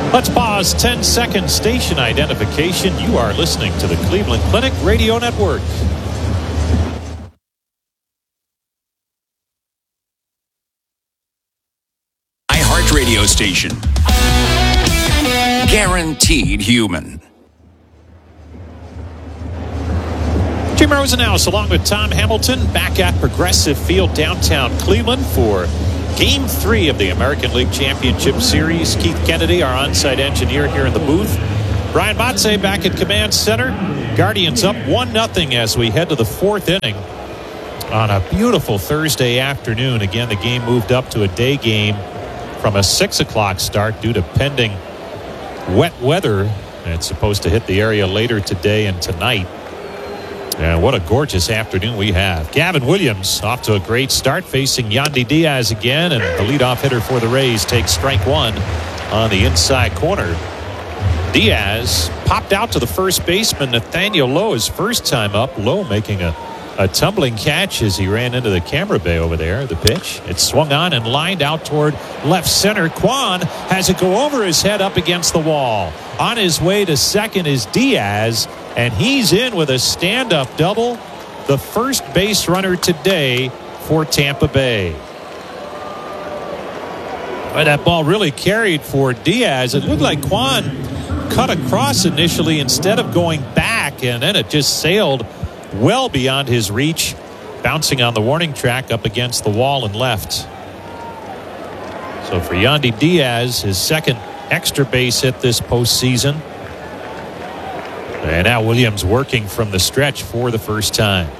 Let's pause 10 seconds. Station identification. You are listening to the Cleveland Clinic Radio Network. iHeart Radio station. Guaranteed human. Jim Rosenhaus along with Tom Hamilton back at Progressive Field downtown Cleveland for Game 3 of the American League Championship Series. Keith Kennedy, our on-site engineer here in the booth. Brian Matze back at Command Center. Guardians up 1-0 as we head to the fourth inning on a beautiful Thursday afternoon. Again, the game moved up to a day game from a 6 o'clock start due to pending wet weather. And it's supposed to hit the area later today and tonight. And what a gorgeous afternoon we have. Gavin Williams off to a great start facing Yandy Diaz again. And the leadoff hitter for the Rays takes strike one on the inside corner. Diaz popped out to the first baseman, Nathaniel Lowe, his first time up. Lowe making a tumbling catch as he ran into the camera bay over there. The pitch, it's swung on and lined out toward left center. Kwan has it go over his head up against the wall. On his way to second is Diaz, and he's in with a stand-up double. The first base runner today for Tampa Bay. But that ball really carried for Diaz. It looked like Kwan cut across initially instead of going back, and then it just sailed well beyond his reach, bouncing on the warning track up against the wall and left. So for Yandy Diaz, his second extra base hit this postseason. And now Williams working from the stretch for the first time.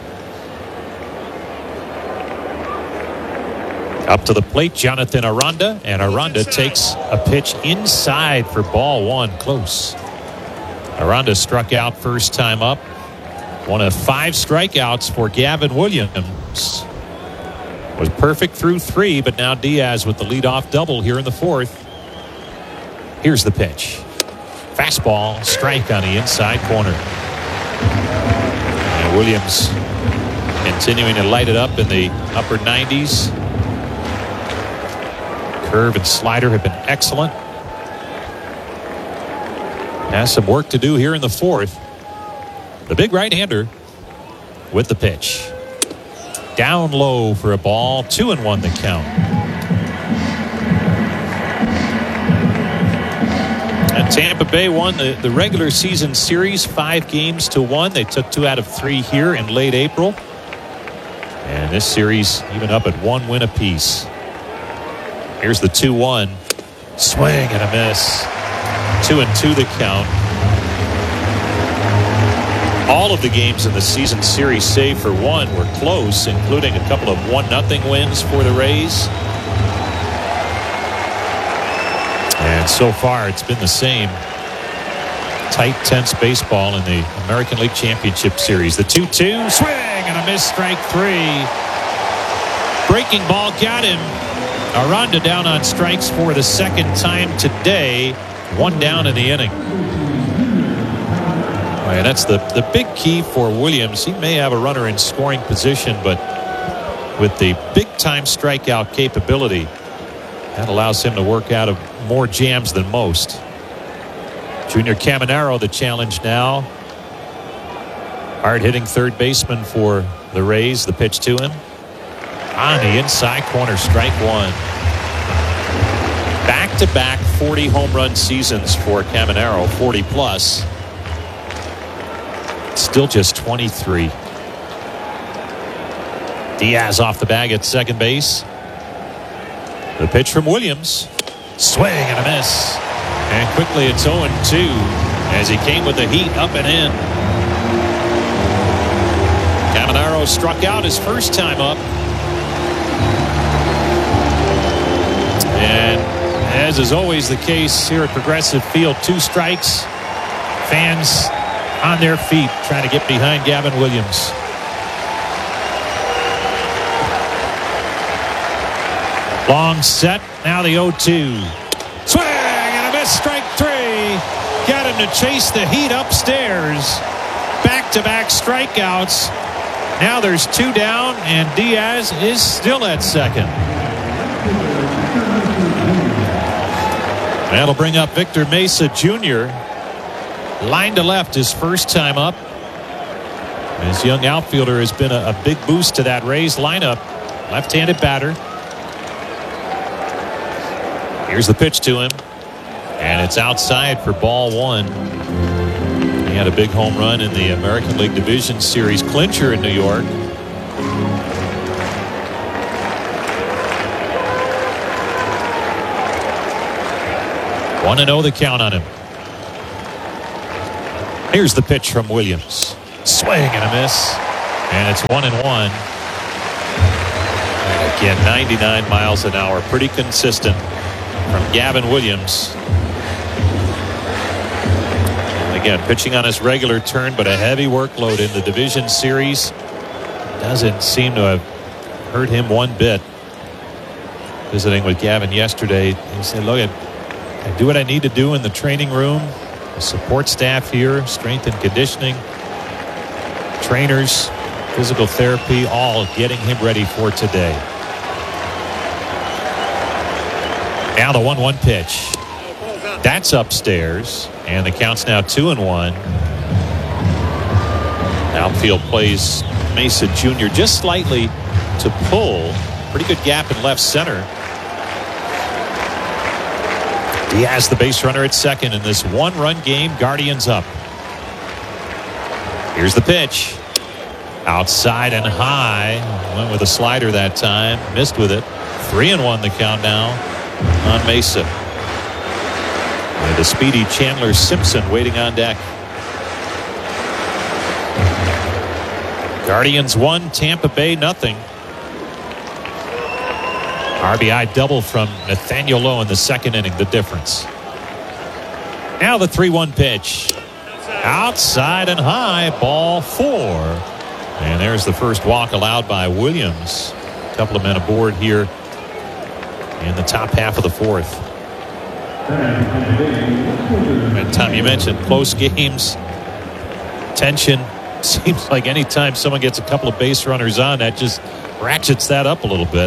Up to the plate, Jonathan Aranda, and Aranda takes a pitch inside for ball one, close. Aranda struck out first time up. One of 5 strikeouts for Gavin Williams. Was perfect through 3, but now Diaz with the leadoff double here in the fourth. Here's the pitch. Fastball, strike on the inside corner. And Williams continuing to light it up in the upper 90s. Curve and slider have been excellent. Has some work to do here in the fourth. The big right-hander with the pitch. Down low for a ball. 2-1 the count. And Tampa Bay won the regular season series 5-1. They took 2 out of 3 here in late April. And this series even up at 1 win apiece. Here's the 2-1. Swing and a miss. 2-2 the count. All of the games in the season series, save for one, were close, including a couple of 1-0 wins for the Rays. And so far, it's been the same tight, tense baseball in the American League Championship Series. The 2-2, swing and a miss, strike 3. Breaking ball got him. Aranda down on strikes for the second time today. 1 down in the inning. And that's the big key for Williams. He may have a runner in scoring position, but with the big-time strikeout capability, that allows him to work out of more jams than most. Junior Caminero, the challenge now. Hard-hitting third baseman for the Rays. The pitch to him. On the inside corner, strike 1. Back-to-back 40 home run seasons for Caminero, 40-plus. Still just 23. Diaz off the bag at second base. The pitch from Williams. Swing and a miss. And quickly it's 0-2 as he came with the heat up and in. Caminero struck out his first time up. And as is always the case here at Progressive Field, 2 strikes. Fans on their feet trying to get behind Gavin Williams. Long set. Now the 0-2. Swing and a miss. Strike 3. Got him to chase the heat upstairs. Back-to-back strikeouts. Now there's 2 down, and Diaz is still at second. That'll bring up Victor Mesa Jr. Line to left his first time up. His young outfielder has been a big boost to that Rays lineup. Left-handed batter. Here's the pitch to him. And it's outside for ball one. He had a big home run in the American League Division Series clincher in New York. One and 0 the count on him. Here's the pitch from Williams. Swing and a miss. And it's 1-1. And again, 99 miles an hour. Pretty consistent from Gavin Williams. And again, pitching on his regular turn, but a heavy workload in the division series. Doesn't seem to have hurt him one bit. Visiting with Gavin yesterday, he said, look, I do what I need to do in the training room. The support staff here, strength and conditioning, trainers, physical therapy, all getting him ready for today. Now the 1-1 pitch. That's upstairs, and the count's now 2-1. Outfield plays Mesa Jr. just slightly to pull. Pretty good gap in left center. Diaz, the base runner at second in this one-run game. Guardians up. Here's the pitch. Outside and high. Went with a slider that time. Missed with it. 3-1 the count now on Mesa. And the speedy Chandler Simpson waiting on deck. Guardians 1, Tampa Bay nothing. RBI double from Nathaniel Lowe in the second inning, the difference. Now the 3-1 pitch. Outside and high, ball 4. And there's the first walk allowed by Williams. A couple of men aboard here in the top half of the fourth. And Tom, you mentioned close games, tension. Seems like anytime someone gets a couple of base runners on, that just ratchets that up a little bit.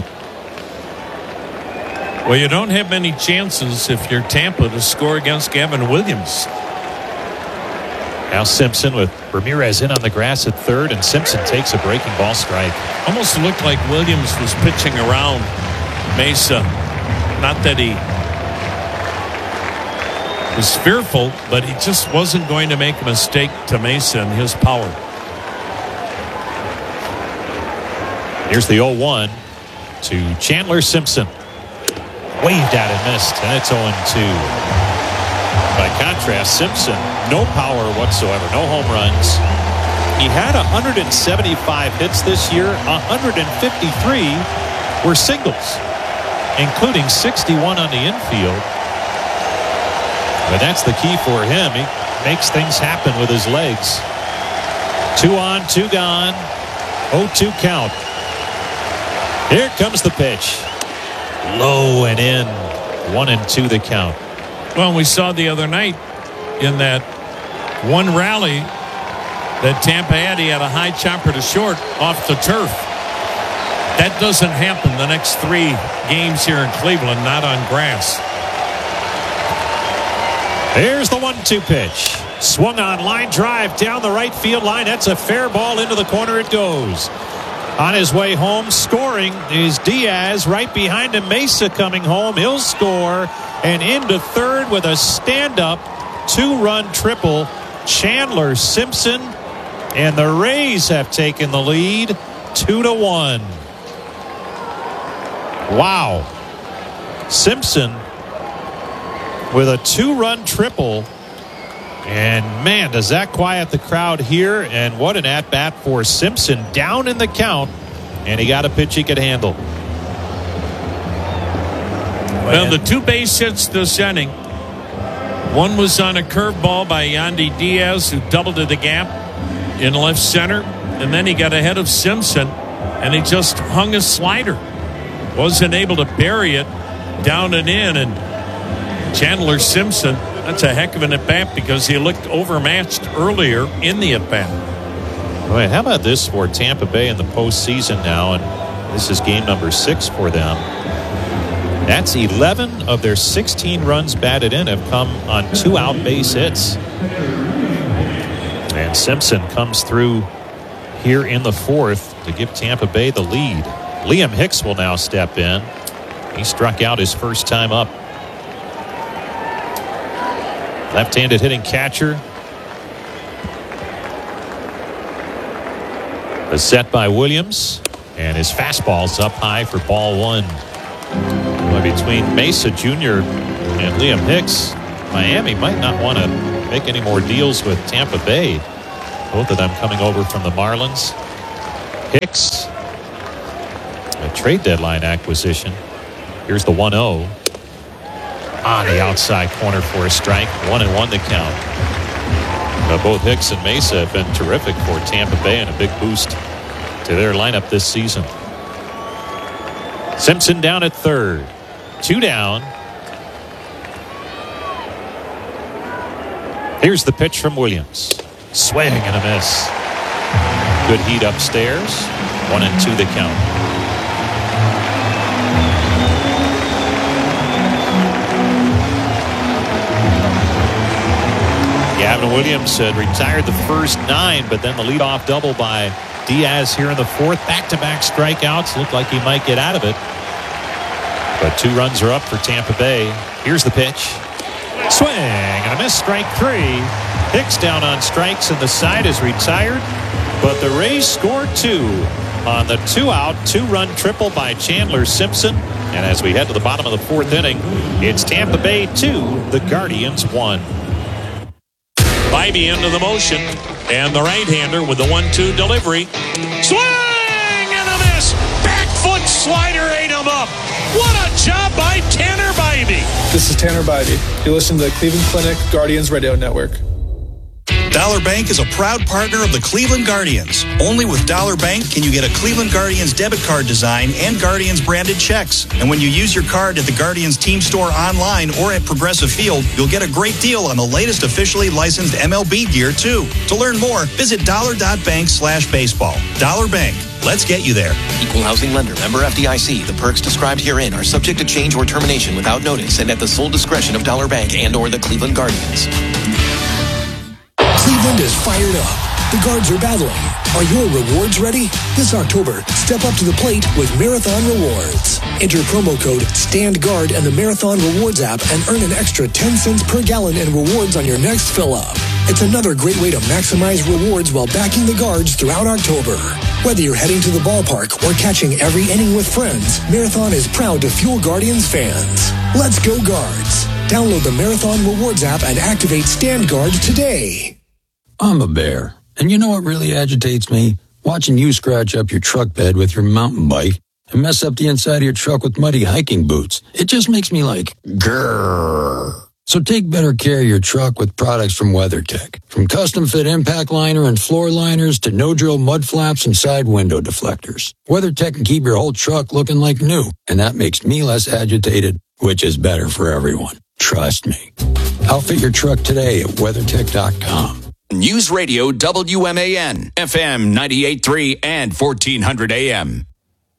Well, you don't have many chances if you're Tampa to score against Gavin Williams. Now Simpson with Ramirez in on the grass at third, and Simpson takes a breaking ball strike. Almost looked like Williams was pitching around Mesa. Not that he was fearful, but he just wasn't going to make a mistake to Mesa and his power. Here's the 0-1 to Chandler Simpson. Waved at and missed, and it's 0-2. By contrast, Simpson, no power whatsoever, no home runs. He had 175 hits this year. 153 were singles, including 61 on the infield. But that's the key for him. He makes things happen with his legs. 2 on, 2 gone. 0-2 count. Here comes the pitch. Low and in. 1-2 the count. Well, we saw the other night in that one rally that Tampa had, he had a high chopper to short off the turf. That doesn't happen the next 3 games here in Cleveland, not on grass. Here's the 1-2 pitch. Swung on, line drive down the right field line. That's a fair ball. Into the corner it goes. On his way home, scoring is Diaz. Right behind him, Mesa coming home. He'll score. And into third with a stand-up 2-run triple. Chandler Simpson. And the Rays have taken the lead 2-1. Wow. Simpson with a 2-run triple. And man, does that quiet the crowd here. And what an at-bat for Simpson, down in the count, and he got a pitch he could handle. Well, the 2 base hits this inning. One was on a curveball by Yandy Diaz, who doubled to the gap in left center. And then he got ahead of Simpson, and he just hung a slider. Wasn't able to bury it down and in. And Chandler Simpson, that's a heck of an at-bat because he looked overmatched earlier in the at-bat. Boy, how about this for Tampa Bay in the postseason now? And this is game number 6 for them. That's 11 of their 16 runs batted in have come on 2 out base hits. And Simpson comes through here in the 4th to give Tampa Bay the lead. Liam Hicks will now step in. He struck out his first time up. Left-handed hitting catcher. A set by Williams. And his fastball's up high for ball 1. Well, between Mesa Jr. and Liam Hicks, Miami might not want to make any more deals with Tampa Bay. Both of them coming over from the Marlins. Hicks, a trade deadline acquisition. Here's the 1-0. On the outside corner for a strike. 1-1 the count. Both Hicks and Mesa have been terrific for Tampa Bay and a big boost to their lineup this season. Simpson down at third. 2 down. Here's the pitch from Williams. Swing and a miss. Good heat upstairs. 1-2 the count. Gavin Williams had retired the first 9, but then the leadoff double by Diaz here in the 4th. Back-to-back strikeouts. Looked like he might get out of it. But 2 runs are up for Tampa Bay. Here's the pitch. Swing and a miss. Strike 3. Hicks down on strikes and the side is retired. But the Rays scored 2 on the 2-out, 2-run triple by Chandler Simpson. And as we head to the bottom of the 4th inning, it's Tampa Bay 2, the Guardians 1. Bybee into the motion, and the right-hander with the 1-2 delivery. Swing and a miss. Back foot slider ate him up. What a job by Tanner Bybee. This is Tanner Bybee. You listen to the Cleveland Clinic Guardians Radio Network. Dollar Bank is a proud partner of the Cleveland Guardians. Only with Dollar Bank can you get a Cleveland Guardians debit card design and Guardians branded checks. And when you use your card at the Guardians team store online or at Progressive Field, you'll get a great deal on the latest officially licensed MLB gear too. To learn more, visit dollar.bank/baseball. Dollar Bank. Let's get you there. Equal housing lender. Member FDIC. The perks described herein are subject to change or termination without notice and at the sole discretion of Dollar Bank and or the Cleveland Guardians. Cleveland is fired up. The Guards are battling. Are your rewards ready? This October, step up to the plate with Marathon Rewards. Enter promo code STANDGUARD in the Marathon Rewards app and earn an extra 10 cents per gallon in rewards on your next fill-up. It's another great way to maximize rewards while backing the Guards throughout October. Whether you're heading to the ballpark or catching every inning with friends, Marathon is proud to fuel Guardians fans. Let's go Guards. Download the Marathon Rewards app and activate StandGuard today. I'm a bear, and you know what really agitates me? Watching you scratch up your truck bed with your mountain bike and mess up the inside of your truck with muddy hiking boots. It just makes me like, grrr. So take better care of your truck with products from WeatherTech. From custom-fit impact liner and floor liners to no-drill mud flaps and side window deflectors. WeatherTech can keep your whole truck looking like new, and that makes me less agitated, which is better for everyone. Trust me. Outfit your truck today at WeatherTech.com. News Radio WMAN, FM 98.3 and 1400 AM.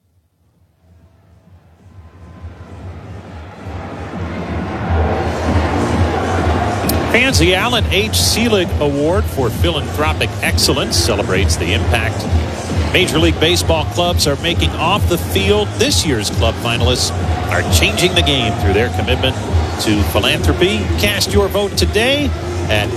Fans, the Alan H. Selig Award for Philanthropic Excellence celebrates the impact Major League Baseball clubs are making off the field. This year's club finalists are changing the game through their commitment to philanthropy. Cast your vote today at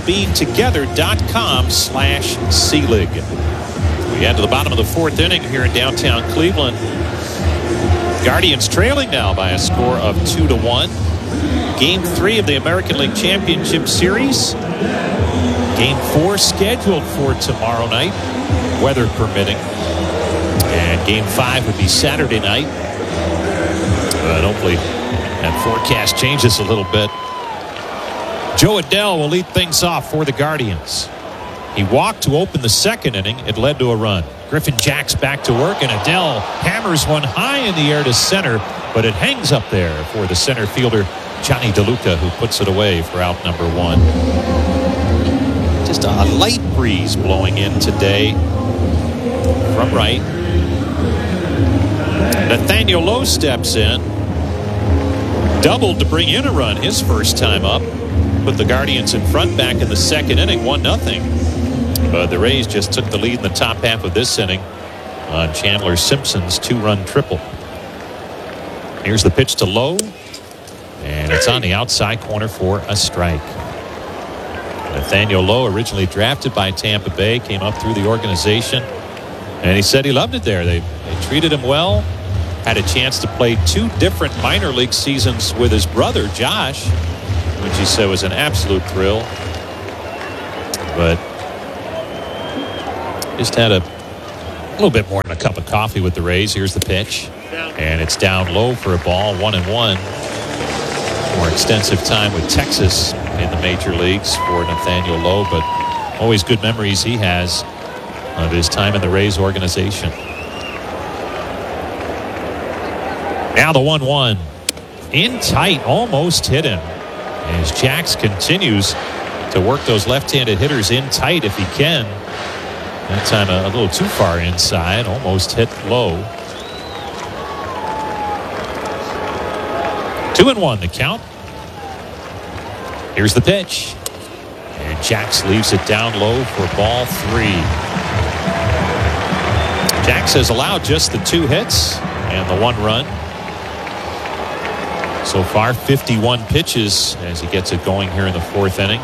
MLBtogether.com/Selig. We head to the bottom of the 4th inning here in downtown Cleveland. Guardians trailing now by a score of 2-1. Game 3 of the American League Championship Series. Game 4 scheduled for tomorrow night, weather permitting. And Game 5 would be Saturday night. But hopefully that forecast changes a little bit. Joe Adell will lead things off for the Guardians. He walked to open the 2nd inning. It led to a run. Griffin Jacks back to work, and Adell hammers one high in the air to center, but it hangs up there for the center fielder, Johnny DeLuca, who puts it away for out number 1. Just a light breeze blowing in today from right. Nathaniel Lowe steps in. doubled to bring in a run his first time up. Put the Guardians in front back in the second inning, 1-0. But the Rays just took the lead in the top half of this inning on Chandler Simpson's 2-run triple. Here's the pitch to Lowe, and it's on the outside corner for a strike. Nathaniel Lowe, originally drafted by Tampa Bay, came up through the organization, and he said he loved it there. They treated him well. Had a chance to play 2 different minor league seasons with his brother, Josh, which he said was an absolute thrill. But just had a little bit more than a cup of coffee with the Rays. Here's the pitch, and it's down low for a ball, 1-1. More extensive time with Texas in the major leagues for Nathaniel Lowe, but always good memories he has of his time in the Rays organization. Now the 1-1. In tight, almost hit him. As Jax continues to work those left-handed hitters in tight if he can. That time a little too far inside, almost hit Lowe. 2-1 the count. Here's the pitch. And Jax leaves it down low for ball 3. Jax has allowed just the 2 hits and the 1 run. So far, 51 pitches as he gets it going here in the 4th inning.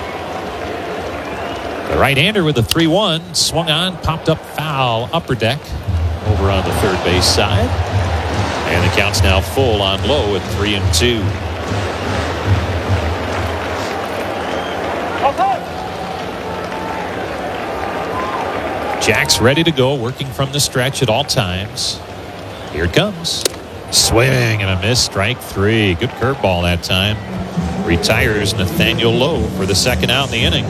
The right-hander with the 3-1 swung on, popped up foul, upper deck over on the third base side. And the count's now full on Lowe at 3-2. Jack's ready to go, working from the stretch at all times. Here it comes. Swing and a miss, strike 3. Good curveball that time. Retires Nathaniel Lowe for the second out in the inning.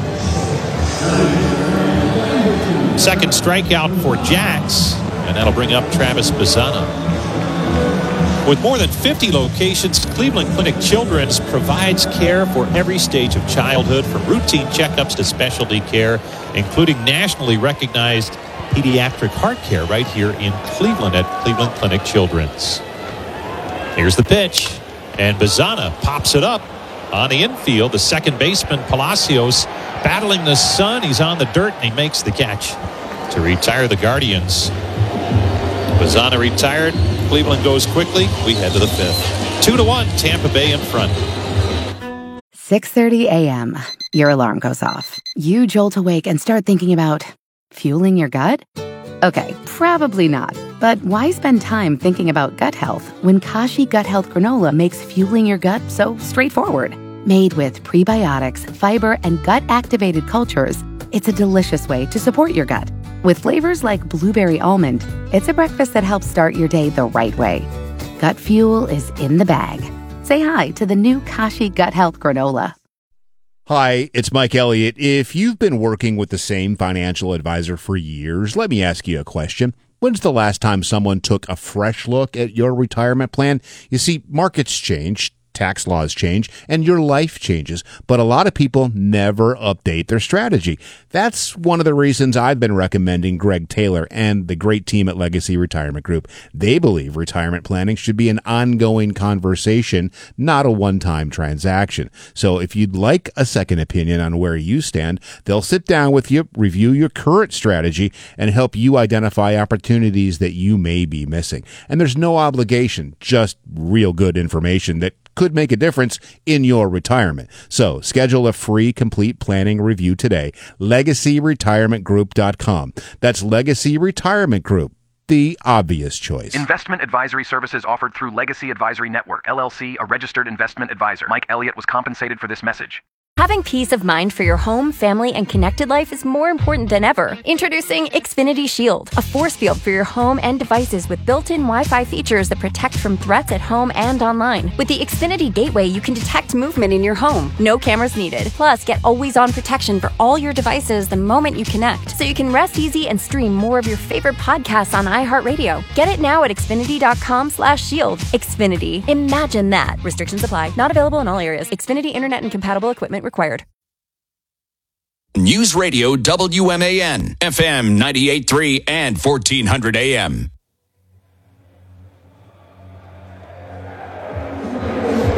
Second strikeout for Jax, and that'll bring up Travis Bazzana. With more than 50 locations, Cleveland Clinic Children's provides care for every stage of childhood, from routine checkups to specialty care, including nationally recognized pediatric heart care right here in Cleveland at Cleveland Clinic Children's. Here's the pitch, and Bazzana pops it up on the infield. The second baseman, Palacios, battling the sun. He's on the dirt, and he makes the catch to retire the Guardians. Bazzana retired. Cleveland goes quickly. We head to the 5th. 2-1, Tampa Bay in front. 6:30 a.m. Your alarm goes off. You jolt awake and start thinking about fueling your gut? Okay, probably not. But why spend time thinking about gut health when Kashi Gut Health Granola makes fueling your gut so straightforward? Made with prebiotics, fiber, and gut-activated cultures, it's a delicious way to support your gut. With flavors like blueberry almond, it's a breakfast that helps start your day the right way. Gut fuel is in the bag. Say hi to the new Kashi Gut Health Granola. Hi, it's Mike Elliott. If you've been working with the same financial advisor for years, let me ask you a question. When's the last time someone took a fresh look at your retirement plan? You see, markets change, tax laws change, and your life changes, but a lot of people never update their strategy. That's one of the reasons I've been recommending Greg Taylor and the great team at Legacy Retirement Group. They believe retirement planning should be an ongoing conversation, not a one-time transaction. So if you'd like a second opinion on where you stand, they'll sit down with you, review your current strategy, and help you identify opportunities that you may be missing. And there's no obligation, just real good information that could make a difference in your retirement. So schedule a free complete planning review today. LegacyRetirementGroup.com. That's Legacy Retirement Group, the obvious choice. Investment advisory services offered through Legacy Advisory Network, LLC, a registered investment advisor. Mike Elliott was compensated for this message. Having peace of mind for your home, family, and connected life is more important than ever. Introducing Xfinity Shield, a force field for your home and devices with built-in Wi-Fi features that protect from threats at home and online. With the Xfinity Gateway, you can detect movement in your home. No cameras needed. Plus, get always-on protection for all your devices the moment you connect, so you can rest easy and stream more of your favorite podcasts on iHeartRadio. Get it now at Xfinity.com/shield. Xfinity. Imagine that. Restrictions apply. Not available in all areas. Xfinity Internet and compatible equipment required. News Radio WMAN, FM 98.3 and 1400 AM.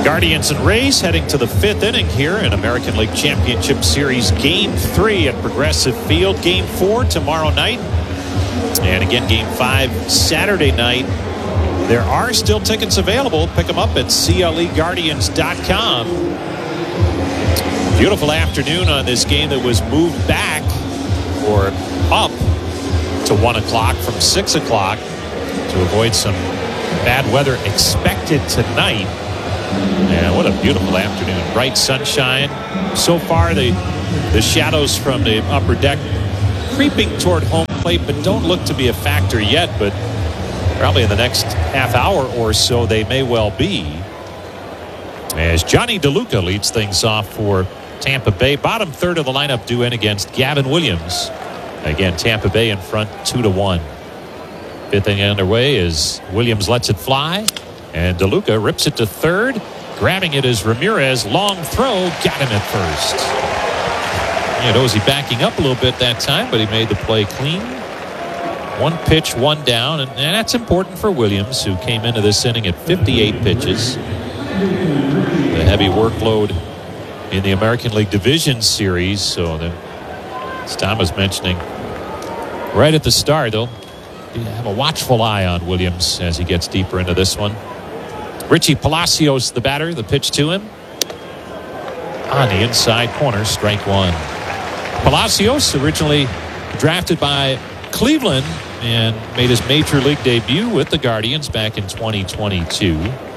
Guardians and Rays heading to the 5th inning here in American League Championship Series Game 3 at Progressive Field. Game 4 tomorrow night. And again, Game 5 Saturday night. There are still tickets available. Pick them up at CLEGuardians.com. Beautiful afternoon on this game that was moved back or up to 1 o'clock from 6 o'clock to avoid some bad weather expected tonight. And what a beautiful afternoon. Bright sunshine. So far, the shadows from the upper deck creeping toward home plate, but don't look to be a factor yet. But probably in the next half hour or so, they may well be. As Johnny DeLuca leads things off for Tampa Bay. Bottom third of the lineup due in against Gavin Williams. Again, Tampa Bay in front 2-1. 5th inning underway as Williams lets it fly. And DeLuca rips it to third. Grabbing it is Ramirez. Long throw. Got him at first. Odozie backing up a little bit that time, but he made the play clean. 1 pitch, 1 down. And that's important for Williams, who came into this inning at 58 pitches. The heavy workload in the American League Division Series. So as Tom was mentioning right at the start, they'll have a watchful eye on Williams as he gets deeper into this one. Richie Palacios, the batter, the pitch to him. On the inside corner, strike 1. Palacios, originally drafted by Cleveland and made his major league debut with the Guardians back in 2022.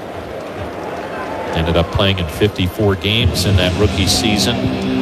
Ended up playing in 54 games in that rookie season.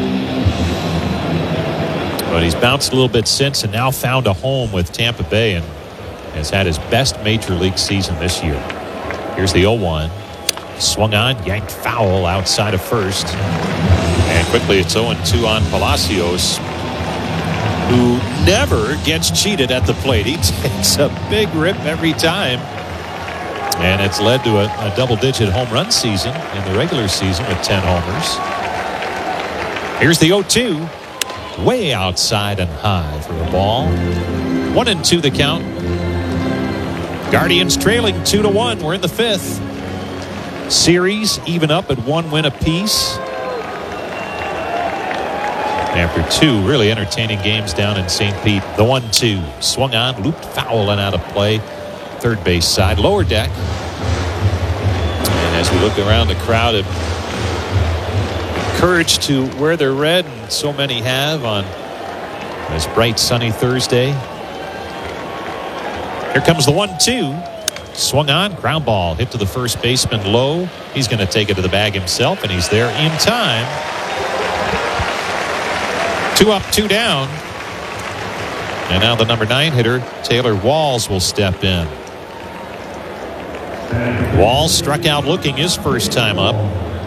But he's bounced a little bit since and now found a home with Tampa Bay and has had his best major league season this year. Here's the 0-1. Swung on, yanked foul outside of first. And quickly it's 0-2 on Palacios, who never gets cheated at the plate. He takes a big rip every time. And it's led to a double-digit home run season in the regular season with 10 homers. Here's the 0-2. Way outside and high for a ball. 1-2 the count. Guardians trailing 2-1. We're in the 5th. Series even up at 1 win apiece. After 2 really entertaining games down in St. Pete. The 1-2. Swung on, looped foul and out of play. Third base side, lower deck. And as we look around the crowd, encouraged to wear their red, and so many have on this bright sunny Thursday. Here comes the 1-2. Swung on, ground ball hit to the first baseman low. He's going to take it to the bag himself, and he's there in time. 2 up, 2 down. And now the number 9 hitter, Taylor Walls, will step in. Walls struck out looking his first time up.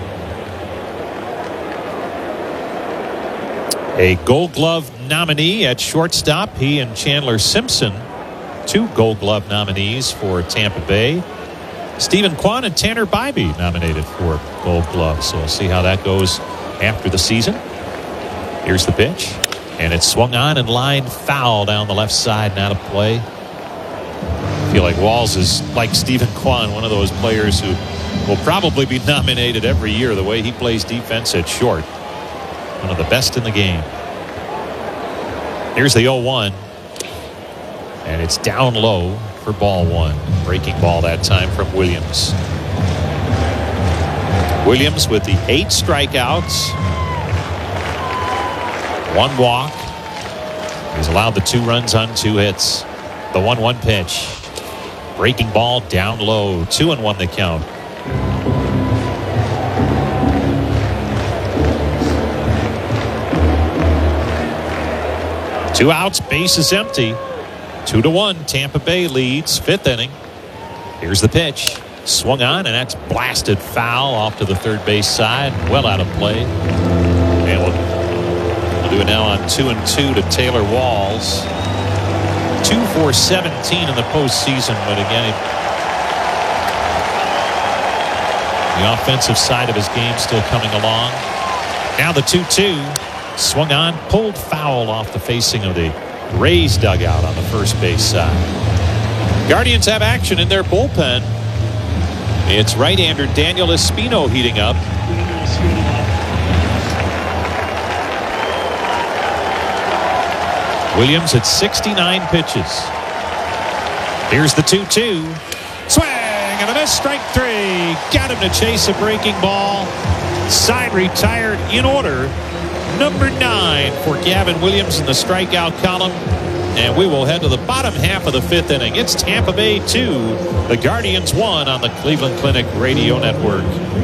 A Gold Glove nominee at shortstop. He and Chandler Simpson, 2 Gold Glove nominees for Tampa Bay. Stephen Kwan and Tanner Bybee nominated for Gold Glove. So we'll see how that goes after the season. Here's the pitch. And it's swung on and lined foul down the left side and out of play. I feel like Walls is like Stephen Kwan, one of those players who will probably be nominated every year. The way he plays defense at short. One of the best in the game. Here's the 0-1. And it's down low for ball 1. Breaking ball that time from Williams. Williams with the 8 strikeouts. 1 walk. He's allowed the 2 runs on 2 hits. The 1-1 pitch. Breaking ball down low. 2-1 the count. Two outs, base is empty. 2-1. Tampa Bay leads. 5th inning. Here's the pitch. Swung on, and that's blasted foul off to the third base side. Well out of play. And we'll do it now on 2-2 to Taylor Walls. 2 for 17 in the postseason, but again, the offensive side of his game still coming along. Now the 2-2. Swung on, pulled foul off the facing of the Rays dugout on the first base side. Guardians have action in their bullpen. It's right-hander Daniel Espino heating up. Williams at 69 pitches. Here's the 2-2. Swing and a miss, strike 3. Got him to chase a breaking ball. Side retired in order. Number 9 for Gavin Williams in the strikeout column. And we will head to the bottom half of the 5th inning. It's Tampa Bay 2, the Guardians 1 on the Cleveland Clinic Radio Network.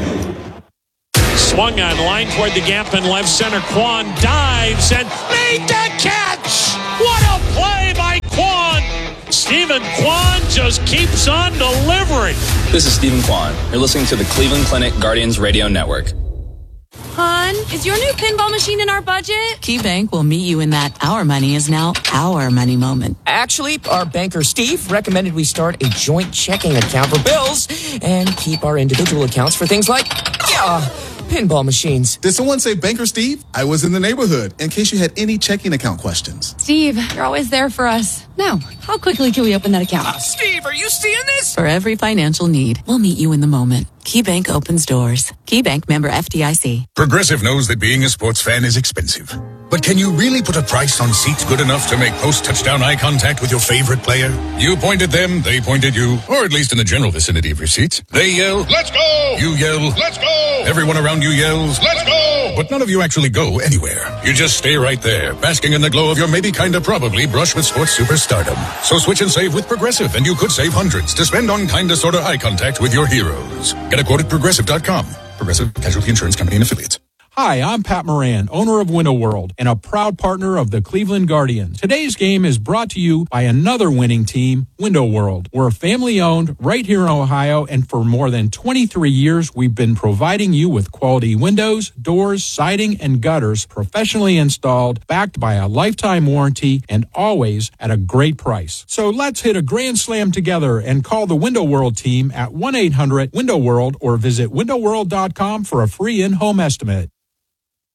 Swung on, line toward the gap in left center. Kwan dives and made the catch. What a play by Kwan. Stephen Kwan just keeps on delivering. This is Stephen Kwan. You're listening to the Cleveland Clinic Guardians Radio Network. Hon, is your new pinball machine in our budget? KeyBank will meet you in that our money is now our money moment. Actually, our banker Steve recommended we start a joint checking account for bills and keep our individual accounts for things like, pinball machines. Did someone say Banker Steve? I was in the neighborhood in case you had any checking account questions. Steve, you're always there for us. Now, how quickly can we open that account? Steve, are you seeing this? For every financial need, we'll meet you in the moment. KeyBank opens doors. KeyBank, member FDIC. Progressive knows that being a sports fan is expensive. But can you really put a price on seats good enough to make post-touchdown eye contact with your favorite player? You point at them, they point at you, or at least in the general vicinity of your seats. They yell, "Let's go!" You yell, "Let's go!" Everyone around you yells, "Let's go!" But none of you actually go anywhere. You just stay right there, basking in the glow of your maybe kinda probably brush with sports superstardom. So switch and save with Progressive, and you could save hundreds to spend on kinda sorta eye contact with your heroes. Get a quote at Progressive.com. Progressive Casualty Insurance Company and Affiliates. Hi, I'm Pat Moran, owner of Window World and a proud partner of the Cleveland Guardians. Today's game is brought to you by another winning team, Window World. We're family-owned right here in Ohio, and for more than 23 years, we've been providing you with quality windows, doors, siding, and gutters professionally installed, backed by a lifetime warranty, and always at a great price. So let's hit a grand slam together and call the Window World team at 1-800-WINDOW-WORLD or visit windowworld.com for a free in-home estimate.